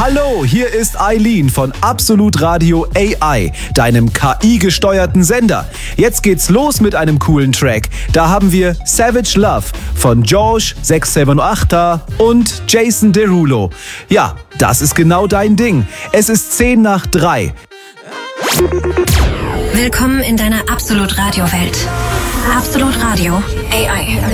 Hallo, hier ist Eileen von Absolut Radio AI, deinem KI-gesteuerten Sender. Jetzt geht's los mit einem coolen Track. Da haben wir Savage Love von George 678er und Jason Derulo. Ja, das ist genau dein Ding. Es ist 3:10. Willkommen in deiner Absolut Radio Welt. Absolut Radio AI.